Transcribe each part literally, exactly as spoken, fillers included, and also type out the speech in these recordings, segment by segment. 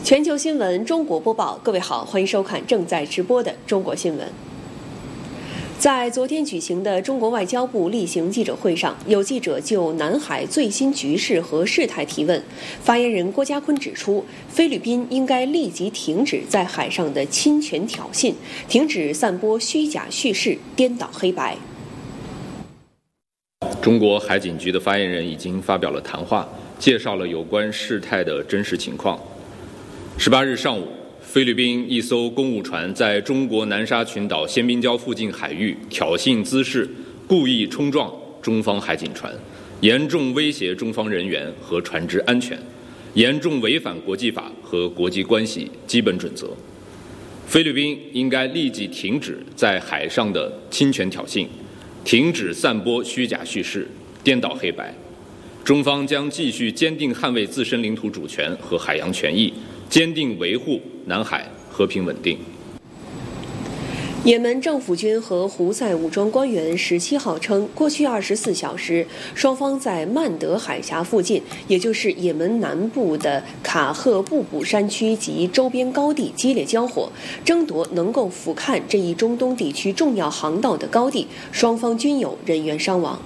全球新闻中国播报，各位好，欢迎收看正在直播的中国新闻。在昨天举行的中国外交部例行记者会上，有记者就南海最新局势和事态提问。发言人郭家坤指出，菲律宾应该立即停止在海上的侵权挑衅，停止散播虚假叙事，颠倒黑白。 中国海警局的发言人已经发表了谈话，介绍了有关事态的真实情况。十八日上午，菲律宾一艘公务船在中国南沙群岛仙宾礁附近海域挑衅滋事，故意冲撞中方海警船，严重威胁中方人员和船只安全，严重违反国际法和国际关系基本准则。菲律宾应该立即停止在海上的侵权挑衅，停止散播虚假叙事，颠倒黑白。中方将继续坚定捍卫自身领土主权和海洋权益，坚定维护南海和平稳定。 也门政府军和胡塞武装官员十七号称，过去二十四小时，双方在曼德海峡附近，也就是也门南部的卡赫布卜山区及周边高地激烈交火，争夺能够俯瞰这一中东地区重要航道的高地，双方均有人员伤亡。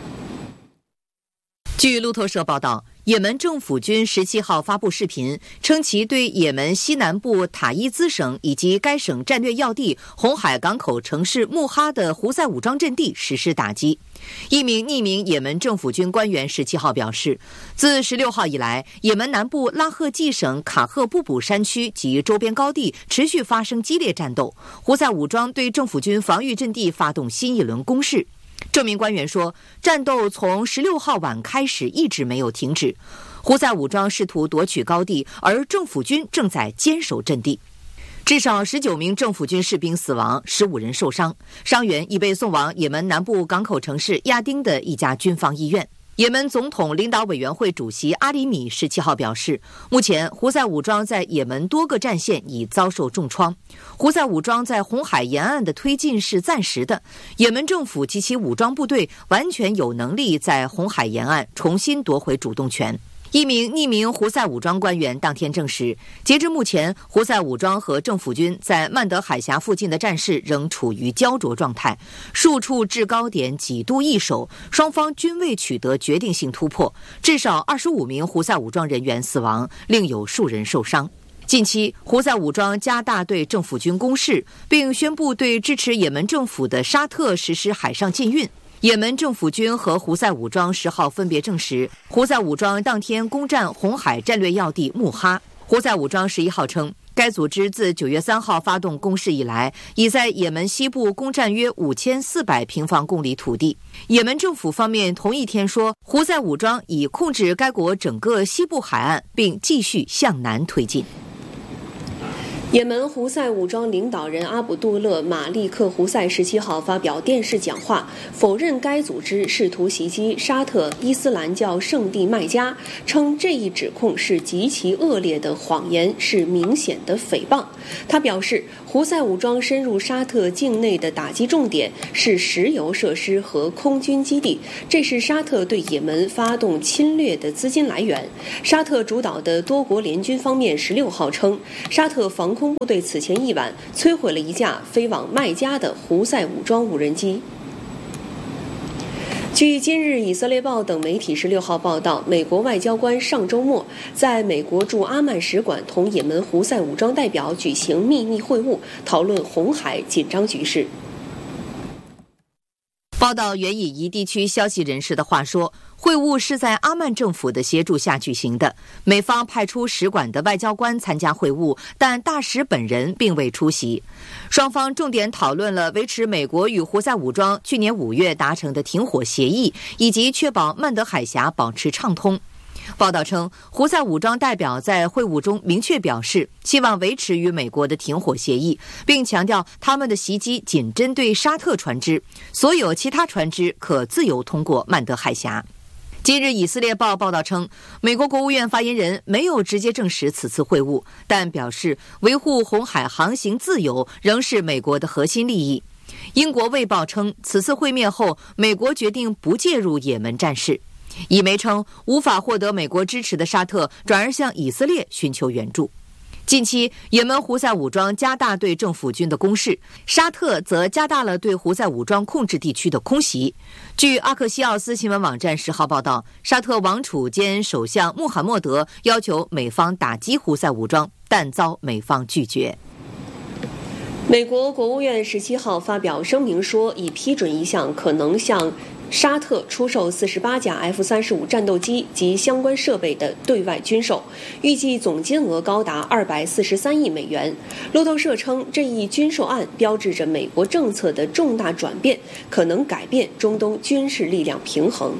据路透社报道，也门政府军十七号发布视频，称其对也门西南部塔伊兹省以及该省战略要地红海港口城市穆哈的胡塞武装阵地实施打击。一名匿名也门政府军官员十七号表示，自十六号以来，也门南部拉赫季省卡赫布卜山区及周边高地持续发生激烈战斗，胡塞武装对政府军防御阵地发动新一轮攻势。这名官员说，战斗从十六号晚开始一直没有停止，胡塞武装试图夺取高地，而政府军正在坚守阵地。至少十九名政府军士兵死亡，十五人受伤，伤员已被送往也门南部港口城市亚丁的一家军方医院。也门总统领导委员会主席阿里米十七号表示，目前胡塞武装在也门多个战线已遭受重创，胡塞武装在红海沿岸的推进是暂时的，也门政府及其武装部队完全有能力在红海沿岸重新夺回主动权。一名匿名胡塞武装官员当天证实，截至目前，胡塞武装和政府军在曼德海峡附近的战事仍处于焦灼状态，数处制高点几度易手，双方均未取得决定性突破，至少二十五名胡塞武装人员死亡，另有数人受伤。近期，胡塞武装加大对政府军攻势，并宣布对支持也门政府的沙特实施海上禁运。也门政府军和胡塞武装十号分别证实，胡塞武装当天攻占红海战略要地穆哈。胡塞武装十一号称，该组织自九月三号发动攻势以来，已在也门西部攻占约五千四百平方公里土地。也门政府方面同一天说，胡塞武装已控制该国整个西部海岸，并继续向南推进。 也门胡塞武装领导人阿卜杜勒·马利克·胡塞十七号发表电视讲话，否认该组织试图袭击沙特伊斯兰教圣地麦加，称这一指控是极其恶劣的谎言，是明显的诽谤。他表示，胡塞武装深入沙特境内的打击重点是石油设施和空军基地，这是沙特对也门发动侵略的资金来源。沙特主导的多国联军方面十六号称，沙特防空空部队此前一晚摧毁了一架飞往麦加的胡塞武装无人机。据今日以色列报等媒体十六号报道，美国外交官上周末在美国驻阿曼使馆同也门胡塞武装代表举行秘密会晤，讨论红海紧张局势。 报道援引一地区消息人士的话说，会晤是在阿曼政府的协助下举行的，美方派出使馆的外交官参加会晤，但大使本人并未出席。双方重点讨论了维持美国与胡塞武装去年五月达成的停火协议，以及确保曼德海峡保持畅通。报道称，胡塞武装代表在会晤中明确表示，希望维持与美国的停火协议，并强调他们的袭击仅针对沙特船只，所有其他船只可自由通过曼德海峡。今日以色列报报道称，美国国务院发言人没有直接证实此次会晤，但表示维护红海航行自由仍是美国的核心利益。英国卫报称，此次会面后，美国决定不介入也门战事。以媒称，无法获得美国支持的沙特转而向以色列寻求援助。 近期，也门胡塞武装加大对政府军的攻势，沙特则加大了对胡塞武装控制地区的空袭。据阿克西奥斯新闻网站十号报道，沙特王储兼首相穆罕默德要求美方打击胡塞武装，但遭美方拒绝。 美国国务院十七号发表声明说，已批准一项可能向沙特出售四十八架 F 三十五 战斗机及相关设备的对外军售，预计总金额高达二百四十三亿美元。路透社称，这一军售案标志着美国政策的重大转变，可能改变中东军事力量平衡。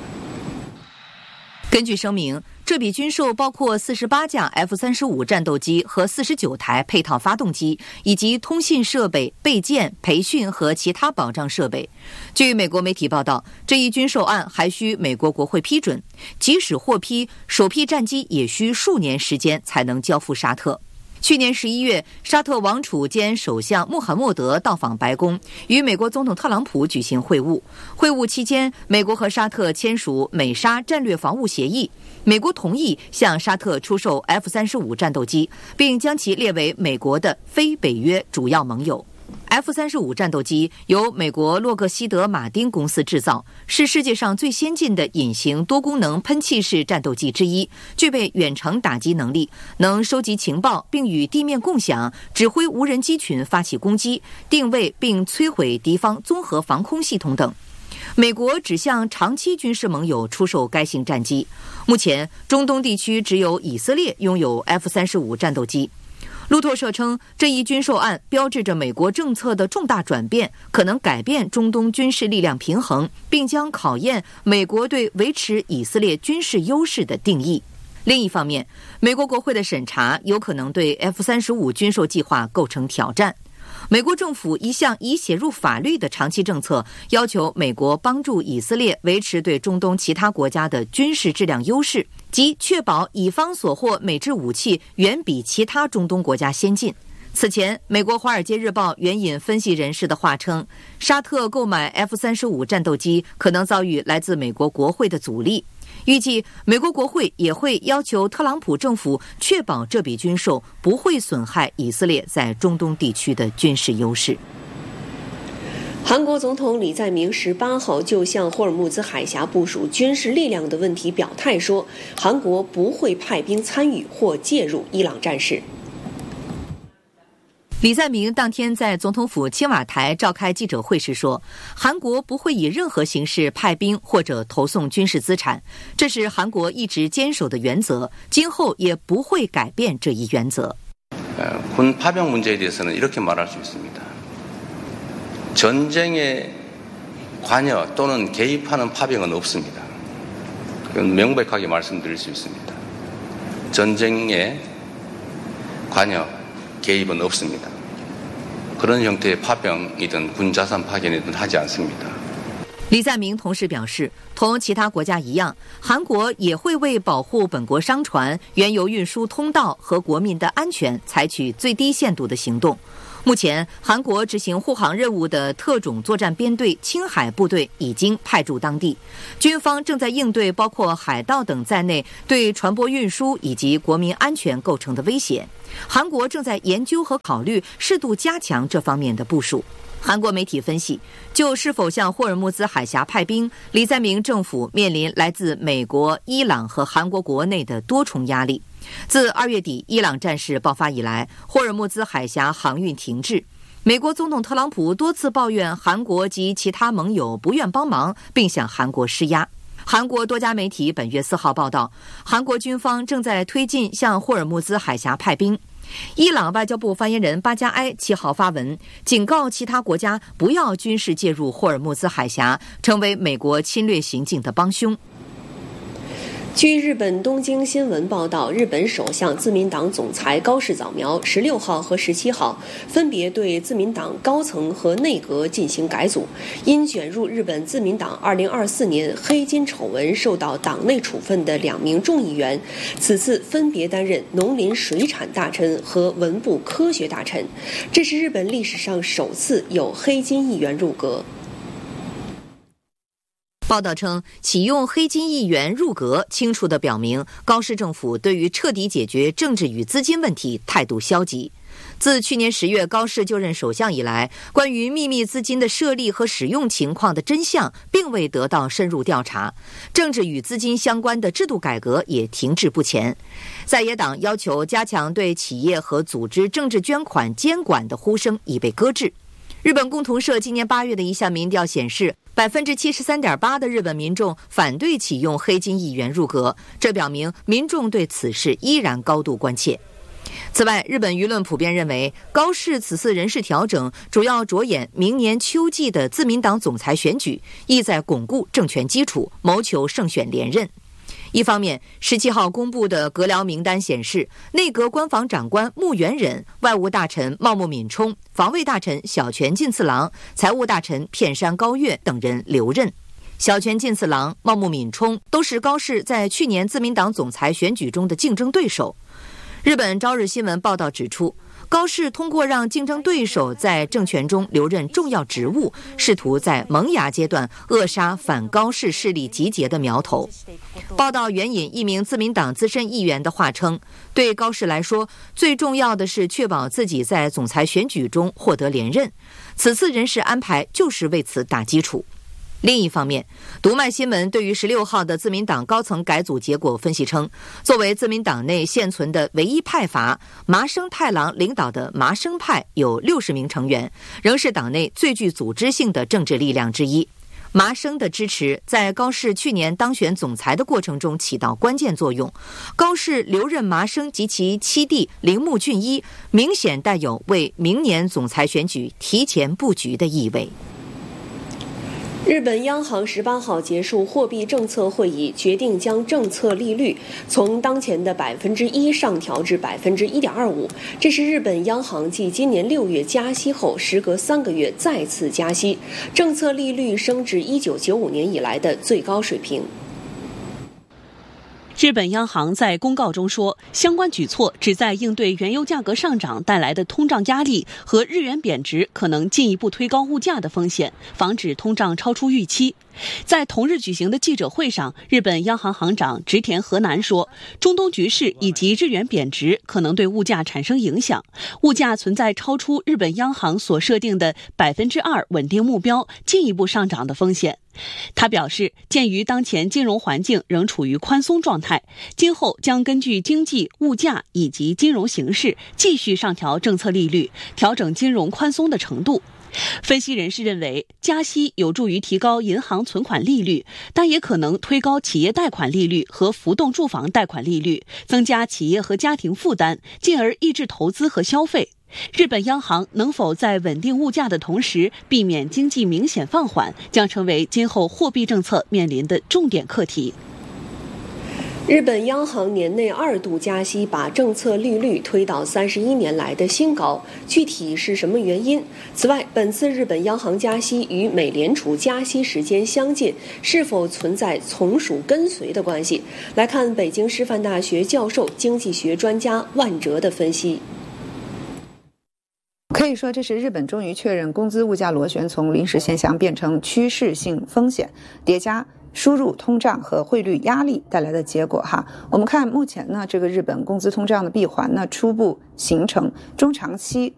根据声明，这笔军售包括四十八架 F 三十五 战斗机和四十九台配套发动机，以及通信设备、备件、培训和其他保障设备。据美国媒体报道，这一军售案还需美国国会批准，即使获批，首批战机也需数年时间才能交付沙特。去年十一月，沙特王储兼首相穆罕默德到访白宫，与美国总统特朗普举行会晤。会晤期间，美国和沙特签署美沙战略防务协议，美国同意向沙特出售 F 三十五 战斗机，并将其列为美国的非北约主要盟友。F 三十五 战斗机由美国洛克希德马丁公司制造，是世界上最先进的隐形多功能喷气式战斗机之一，具备远程打击能力，能收集情报并与地面共享，指挥无人机群发起攻击，定位并摧毁敌方综合防空系统等。美国只向长期军事盟友出售该型战机。目前，中东地区只有以色列拥有 F 三十五 战斗机。路透社称，这一军售案标志着美国政策的重大转变，可能改变中东军事力量平衡，并将考验美国对维持以色列军事优势的定义。另一方面，美国国会的审查有可能对 F 三十五 军售计划构成挑战。美国政府一项已写入法律的长期政策，要求美国帮助以色列维持对中东其他国家的军事质量优势，即确保以方所获美制武器远比其他中东国家先进。此前，美国《华尔街日报》援引分析人士的话称，沙特购买 F 三十五 战斗机可能遭遇来自美国国会的阻力。预计美国国会也会要求特朗普政府确保这笔军售不会损害以色列在中东地区的军事优势。 韩国总统李在明十八号就向霍尔木兹海峡部署军事力量的问题表态说，韩国不会派兵参与或介入伊朗战事。 李在明当天在总统府青瓦台召开记者会时说，韩国不会以任何形式派兵或者投送军事资产，这是韩国一直坚守的原则，今后也不会改变这一原则。 군 파병 문제에 대해서는 이렇게 말할 수 있습니다. 전쟁에 관여 또는 개입하는 파병은 없습니다. 그건 명백하게 말씀드릴 수 있습니다. 전쟁에 관여 개입은 없습니다. 그런 형태의 파병이든 군자산 파견이든 하지 않습니다. 李在明同时表示，同其他国家一样，韩国也会为保护本国商船、原油运输通道和国民的安全采取最低限度的行动。目前，韩国执行护航任务的特种作战编队青海部队已经派驻当地，军方正在应对包括海盗等在内对船舶运输以及国民安全构成的威胁。韩国正在研究和考虑适度加强这方面的部署。韩国媒体分析，就是否向霍尔木兹海峡派兵，李在明政府面临来自美国、伊朗和韩国国内的多重压力。自二月底伊朗战事爆发以来，霍尔木兹海峡航运停滞。美国总统特朗普多次抱怨韩国及其他盟友不愿帮忙，并向韩国施压。韩国多家媒体本月四号报道，韩国军方正在推进向霍尔木兹海峡派兵。伊朗外交部发言人巴加埃七号发文，警告其他国家不要军事介入霍尔木兹海峡，成为美国侵略行径的帮凶。 据日本东京新闻报道，日本首相自民党总裁高市早苗十六号和十七号分别对自民党高层和内阁进行改组，因卷入日本自民党二零二四年黑金丑闻受到党内处分的两名众议员，此次分别担任农林水产大臣和文部科学大臣，这是日本历史上首次有黑金议员入阁。 报道称，启用黑金一元入阁，清楚地表明高市政府对于彻底解决政治与资金问题态度消极。自去年十月高市就任首相以来，关于秘密资金的设立和使用情况的真相并未得到深入调查，政治与资金相关的制度改革也停滞不前。在野党要求加强对企业和组织政治捐款监管的呼声已被搁置。日本共同社今年八月的一项民调显示，百分之七十三点八的日本民众反对启用黑金议员入阁，这表明民众对此事依然高度关切。此外，日本舆论普遍认为，高市此次人事调整主要着眼明年秋季的自民党总裁选举，意在巩固政权基础，谋求胜选连任。一方面，十七号公布的阁僚名单显示，内阁官房长官木原忍、外务大臣茂木敏充、防卫大臣小泉进次郎、财务大臣片山高月等人留任。小泉进次郎、茂木敏充都是高市在去年自民党总裁选举中的竞争对手。日本朝日新闻报道指出，高市通过让竞争对手在政权中留任重要职务，试图在萌芽阶段扼杀反高市势力集结的苗头。报道援引一名自民党资深议员的话称，对高市来说，最重要的是确保自己在总裁选举中获得连任，此次人事安排就是为此打基础。另一方面，读卖新闻对于十六号的自民党高层改组结果分析称，作为自民党内现存的唯一派阀，麻生太郎领导的麻生派有六十名成员，仍是党内最具组织性的政治力量之一。麻生的支持在高市去年当选总裁的过程中起到关键作用。高市留任麻生及其七弟铃木俊一，明显带有为明年总裁选举提前布局的意味。 日本央行十八号结束货币政策会议，决定将政策利率从当前的百分之一上调至百分之一点二五。这是日本央行继今年六月加息后，时隔三个月再次加息，政策利率升至一九九五年以来的最高水平。 日本央行在公告中说，相关举措旨在应对原油价格上涨带来的通胀压力和日元贬值可能进一步推高物价的风险，防止通胀超出预期。在同日举行的记者会上，日本央行行长植田和男说，中东局势以及日元贬值可能对物价产生影响，物价存在超出日本央行所设定的百分之二稳定目标进一步上涨的风险。他表示，鉴于当前金融环境仍处于宽松状态，今后将根据经济、物价以及金融形势继续上调政策利率，调整金融宽松的程度。分析人士认为，加息有助于提高银行存款利率，但也可能推高企业贷款利率和浮动住房贷款利率，增加企业和家庭负担，进而抑制投资和消费。日本央行能否在稳定物价的同时避免经济明显放缓，将成为今后货币政策面临的重点课题。 日本央行年内二度加息，把政策利率推到三十一年来的新高，具体是什么原因？此外，本次日本央行加息与美联储加息时间相近，是否存在从属跟随的关系？来看北京师范大学教授、经济学专家万哲的分析。 可以说，这是日本终于确认工资物价螺旋从临时现象变成趋势性风险，叠加输入通胀和汇率压力带来的结果哈。我们看目前呢，这个日本工资通胀的闭环呢初步形成，中长期